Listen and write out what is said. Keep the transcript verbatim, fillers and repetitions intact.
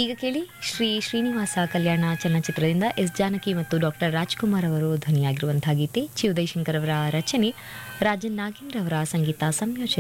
ಈಗ ಕೇಳಿ ಶ್ರೀ ಶ್ರೀನಿವಾಸ ಕಲ್ಯಾಣ ಚಲನಚಿತ್ರದಿಂದ ಎಸ್ ಜಾನಕಿ ಮತ್ತು ಡಾಕ್ಟರ್ ರಾಜ್ಕುಮಾರ್ ಅವರು ಧ್ವನಿಯಾಗಿರುವಂತಹ ಗೀತೆ. ಚಿ ಉದಯಶಂಕರ್ ಅವರ ರಚನೆ, ರಾಜನ್ ನಾಗೇಂದ್ರ ಅವರ ಸಂಗೀತ ಸಂಯೋಜನೆ.